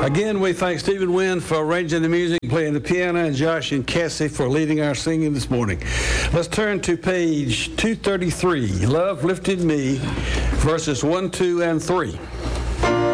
Again, we thank Stephen Wynn for arranging the music, playing the piano, and Josh and Cassie for leading our singing this morning. Let's turn to page 233, Love Lifted Me, verses 1, 2, and 3.